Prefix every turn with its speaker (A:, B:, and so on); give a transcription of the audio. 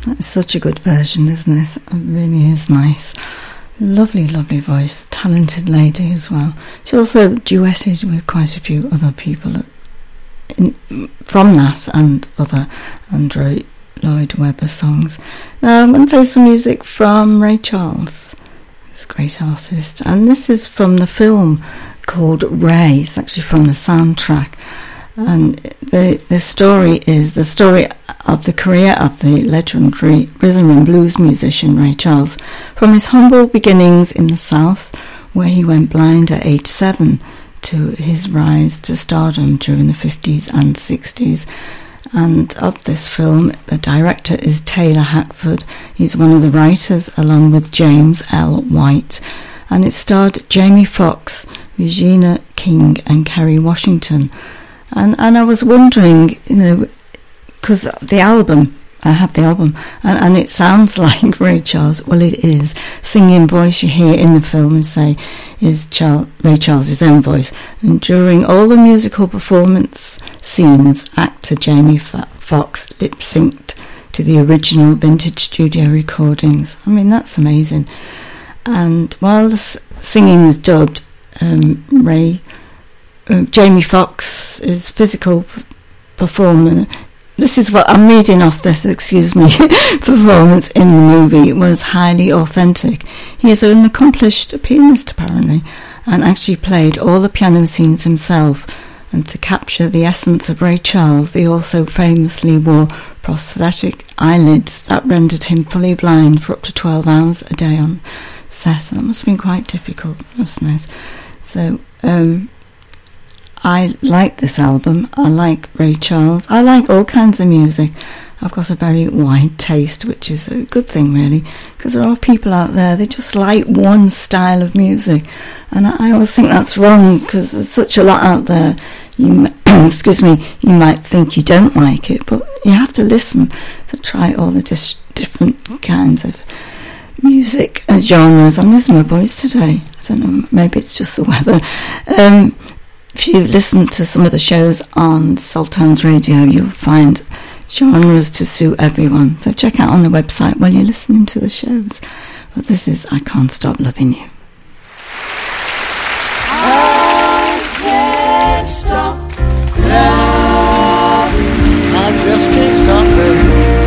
A: That's such a good version, isn't it? It really is nice. Lovely, lovely voice. Talented lady as well. She also duetted with quite a few other people from that and other Andrew Lloyd Webber songs. Now I'm going to play some music from Ray Charles. He's a great artist. And this is from the film called Ray. It's actually from the soundtrack. And the story is the story of the career of the legendary rhythm and blues musician Ray Charles, from his humble beginnings in the South, where he went blind at age 7, to his rise to stardom during the 50s and 60s. And of this film, the director is Taylor Hackford. He's one of the writers, along with James L. White. And it starred Jamie Foxx, Regina King and Kerry Washington. And I was wondering, because the album, I have the album, and it sounds like Ray Charles. Well, it is. Singing voice you hear in the film is Ray Charles' own voice. And during all the musical performance scenes, actor Jamie Foxx lip-synced to the original vintage studio recordings. I mean, that's amazing. And while the singing was dubbed, Jamie Foxx's physical performance, this is what I'm reading off this, performance in the movie was highly authentic. He is an accomplished pianist apparently, and actually played all the piano scenes himself. And to capture the essence of Ray Charles, he also famously wore prosthetic eyelids that rendered him fully blind for up to 12 hours a day on set. That must have been quite difficult, wasn't it? So, I like this album. I like Ray Charles. I like all kinds of music. I've got a very wide taste, which is a good thing, really, because there are people out there, they just like one style of music, and I always think that's wrong, because there's such a lot out there. You might think you don't like it, but you have to listen to try all the different kinds of music and genres. I'm losing my voice today. I don't know, maybe it's just the weather. If you listen to some of the shows on Sultan's Radio, you'll find genres to suit everyone. So check out on the website while you're listening to the shows. But this is I Can't Stop Loving You.
B: I can't stop loving you.
C: I just can't stop loving you.